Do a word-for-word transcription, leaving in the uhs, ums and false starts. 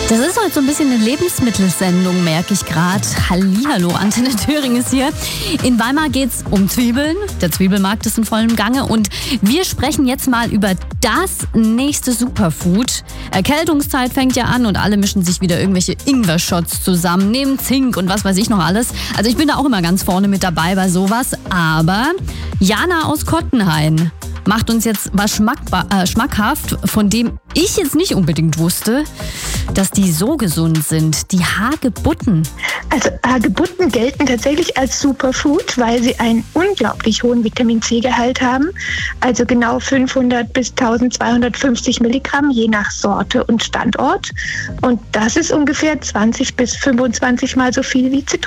Das ist heute so ein bisschen eine Lebensmittelsendung, merke ich gerade. Hallihallo, Antenne Thüring ist hier. In Weimar geht's um Zwiebeln. Der Zwiebelmarkt ist in vollem Gange und wir sprechen jetzt mal über das nächste Superfood. Erkältungszeit fängt ja an und alle mischen sich wieder irgendwelche Ingwer-Shots zusammen, nehmen Zink und was weiß ich noch alles. Also ich bin da auch immer ganz vorne mit dabei bei sowas. Aber Jana aus Kottenhain macht uns jetzt was schmackba- äh, schmackhaft, von dem ich jetzt nicht unbedingt wusste, dass die so gesund sind. Die Hagebutten. Also Hagebutten gelten tatsächlich als Superfood, weil sie einen unglaublich hohen Vitamin-C-Gehalt haben. Also genau fünfhundert bis eintausendzweihundertfünfzig Milligramm, je nach Sorte und Standort. Und das ist ungefähr zwanzig bis fünfundzwanzig Mal so viel wie Zitronen.